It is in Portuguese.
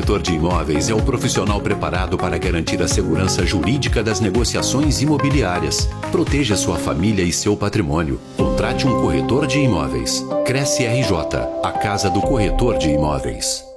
corretor de imóveis é o profissional preparado para garantir a segurança jurídica das negociações imobiliárias. Proteja sua família e seu patrimônio. Contrate um corretor de imóveis. Cresce RJ, a casa do corretor de imóveis.